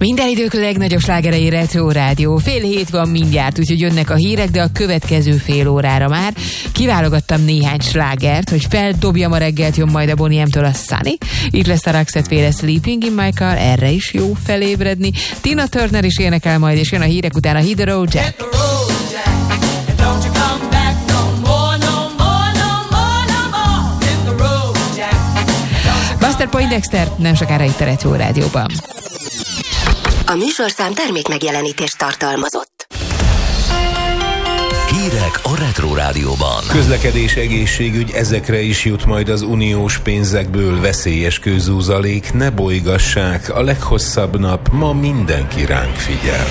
Minden idők legnagyobb slágerei Retro Rádió. 6:30 van mindjárt, úgyhogy jönnek a hírek, de a következő fél órára már kiválogattam néhány slágert, hogy feldobjam a reggelt, jön majd a Boney M-től a Sunny. Itt lesz a Roxette féle Sleeping in My Car, erre is jó felébredni. Tina Turner is énekel majd, és jön a hírek után a Hit the Road Jack. Buster Poindexter nem sokára itt a Retro Rádióban. A műsorszám termék megjelenítést tartalmazott. Hírek a Retro Rádióban. Közlekedés, egészségügy, ezekre is jut majd az uniós pénzekből. Veszélyes kőzúzalék, ne bolygassák, a leghosszabb nap, ma mindenki ránk figyel.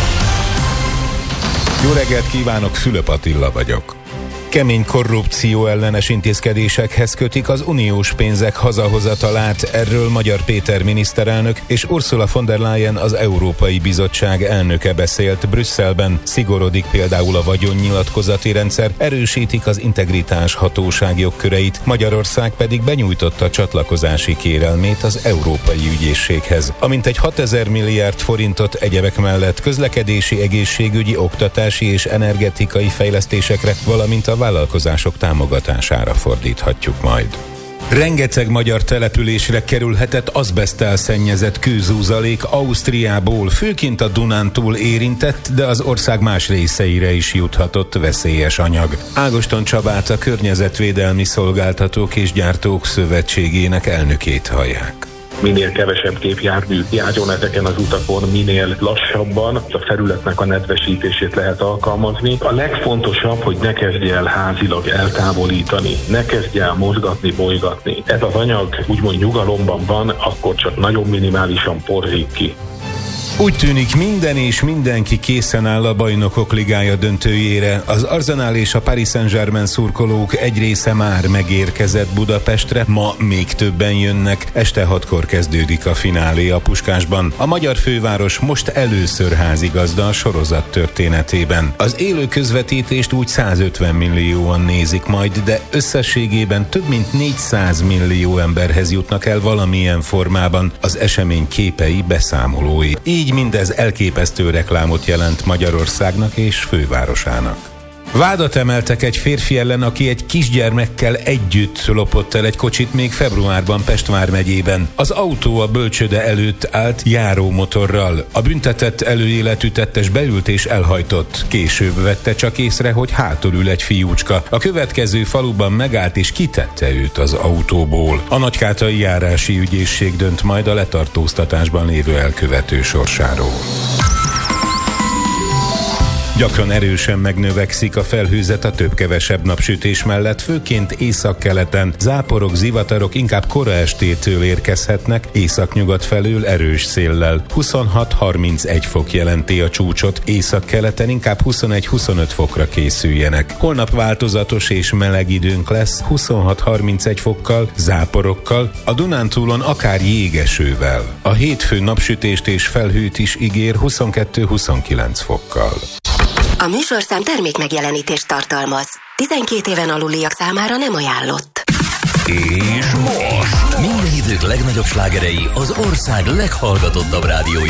Jó reggelt kívánok, Fülöp Attila vagyok. Kemény korrupció ellenes intézkedésekhez kötik az uniós pénzek hazahozatalát, erről Magyar Péter miniszterelnök és Ursula von der Leyen, az Európai Bizottság elnöke beszélt Brüsszelben. Szigorodik például a vagyonnyilatkozati rendszer, erősítik az integritás hatóság jogköreit, Magyarország pedig benyújtotta csatlakozási kérelmét az Európai Ügyészséghez. Amintegy 6000 milliárd forintot egyebek mellett közlekedési, egészségügyi, oktatási és energetikai fejlesztésekre, valamint a vállalkozások támogatására fordíthatjuk majd. Rengeteg magyar településre kerülhetett azbeszttel szennyezett kőzúzalék Ausztriából, főként a Dunántúl érintett, de az ország más részeire is juthatott veszélyes anyag. Ágoston Csabát, a Környezetvédelmi Szolgáltatók és Gyártók Szövetségének elnökét hallják. Minél kevesebb gépjármű járjon ezeken az utakon, minél lassabban a felületnek a nedvesítését lehet alkalmazni. A legfontosabb, hogy ne kezdje el házilag eltávolítani, ne kezdje el mozgatni, bolygatni. Ez az anyag úgymond nyugalomban van, akkor csak nagyon minimálisan porzik ki. Úgy tűnik, minden és mindenki készen áll a Bajnokok Ligája döntőjére. Az Arsenal és a Paris Saint-Germain szurkolók egy része már megérkezett Budapestre, ma még többen jönnek. Este 6-kor kezdődik a finálé a Puskásban. A magyar főváros most először házigazda a sorozat történetében. Az élő közvetítést úgy 150 millióan nézik majd, de összességében több mint 400 millió emberhez jutnak el valamilyen formában az esemény képei, beszámolói. Így mindez elképesztő reklámot jelent Magyarországnak és fővárosának. Vádat emeltek egy férfi ellen, aki egy kisgyermekkel együtt lopott el egy kocsit még februárban Pest vármegyében. Az autó a bölcsőde előtt állt járómotorral. A büntetett előéletű tettes beült és elhajtott. Később vette csak észre, hogy hátul ül egy fiúcska. A következő faluban megállt és kitette őt az autóból. A Nagykátai Járási Ügyészség dönt majd a letartóztatásban lévő elkövető sorsáról. Gyakran erősen megnövekszik a felhőzet a több-kevesebb napsütés mellett, főként északkeleten. Záporok, zivatarok inkább kora estétől érkezhetnek, északnyugat felől erős széllel. 26-31 fok jelenti a csúcsot, északkeleten inkább 21-25 fokra készüljenek. Holnap változatos és meleg időnk lesz, 26-31 fokkal, záporokkal, a Dunántúlon akár jégesővel. A hétfő napsütést és felhőt is ígér 22-29 fokkal. A műsorszám termék megjelenítést tartalmaz. 12 éven aluliak számára nem ajánlott. És most minden idők legnagyobb slágerei az ország leghallgatottabb rádiójában.